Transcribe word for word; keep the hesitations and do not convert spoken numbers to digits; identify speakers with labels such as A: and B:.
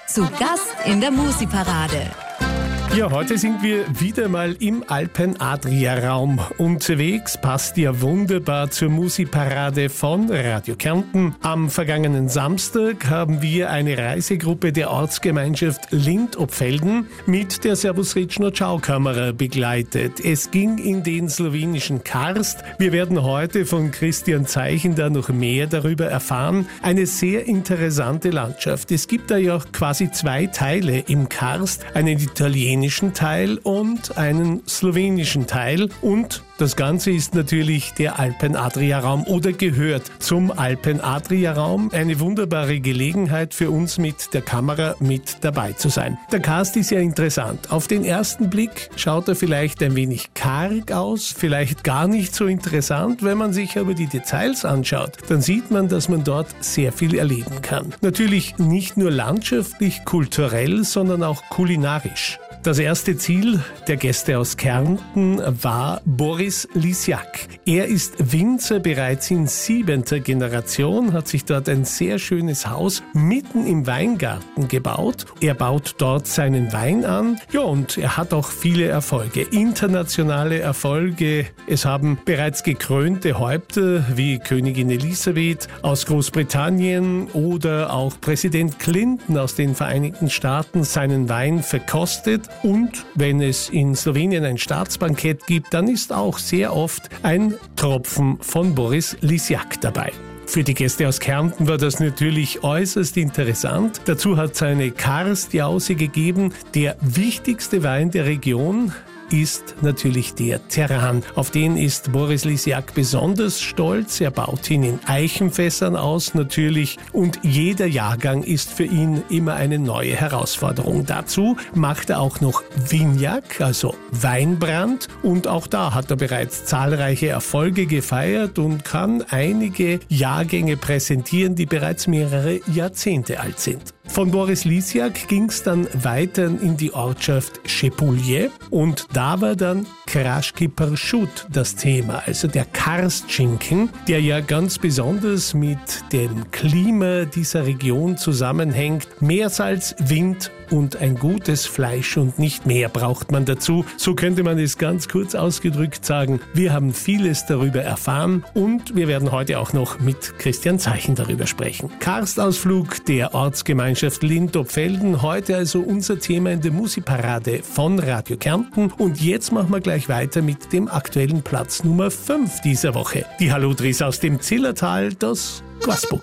A: Zu Gast in der Musi-Parade.
B: Ja, heute sind wir wieder mal im Alpen-Adria-Raum unterwegs. Passt ja wunderbar zur Musi-Parade von Radio Kärnten. Am vergangenen Samstag haben wir eine Reisegruppe der Ortsgemeinschaft Lindt-Opfelden mit der Servus Rečno Ciao-Kamera begleitet. Es ging in den slowenischen Karst. Wir werden heute von Christian Zeichender noch mehr darüber erfahren. Eine sehr interessante Landschaft. Es gibt da ja quasi zwei Teile im Karst, einen italienischen Teil und einen slowenischen Teil, und das Ganze ist natürlich der Alpen-Adria-Raum oder gehört zum Alpen-Adria-Raum. Eine wunderbare Gelegenheit für uns, mit der Kamera mit dabei zu sein. Der Karst ist ja interessant. Auf den ersten Blick schaut er vielleicht ein wenig karg aus, vielleicht gar nicht so interessant. Wenn man sich aber die Details anschaut, dann sieht man, dass man dort sehr viel erleben kann. Natürlich nicht nur landschaftlich, kulturell, sondern auch kulinarisch. Das erste Ziel der Gäste aus Kärnten war Boris Lisiak. Er ist Winzer bereits in siebenter Generation, hat sich dort ein sehr schönes Haus mitten im Weingarten gebaut. Er baut dort seinen Wein an. Ja, und er hat auch viele Erfolge, internationale Erfolge. Es haben bereits gekrönte Häupter wie Königin Elisabeth aus Großbritannien oder auch Präsident Clinton aus den Vereinigten Staaten seinen Wein verkostet. Und wenn es in Slowenien ein Staatsbankett gibt, dann ist auch sehr oft ein Tropfen von Boris Lisiak dabei. Für die Gäste aus Kärnten war das natürlich äußerst interessant. Dazu hat es eine Karstjause gegeben. Der wichtigste Wein der Region ist natürlich der Terran. Auf den ist Boris Lisiak besonders stolz. Er baut ihn in Eichenfässern aus natürlich, und jeder Jahrgang ist für ihn immer eine neue Herausforderung. Dazu macht er auch noch Vignac, also Weinbrand, und auch da hat er bereits zahlreiche Erfolge gefeiert und kann einige Jahrgänge präsentieren, die bereits mehrere Jahrzehnte alt sind. Von Boris Lisiak ging es dann weiter in die Ortschaft Šepulje, und da war dann Kraški pršut das Thema, also der Karstschinken, der ja ganz besonders mit dem Klima dieser Region zusammenhängt. Meersalz, Wind und ein gutes Fleisch und nicht mehr braucht man dazu. So könnte man es ganz kurz ausgedrückt sagen. Wir haben vieles darüber erfahren, und wir werden heute auch noch mit Christian Zeichen darüber sprechen. Karstausflug der Ortsgemeinschaft Lindt-Opfelden. Heute also unser Thema in der Musi-Parade von Radio Kärnten. Und jetzt machen wir gleich weiter mit dem aktuellen Platz Nummer fünf dieser Woche. Die Hallodris aus dem Zillertal, das Guasbuc.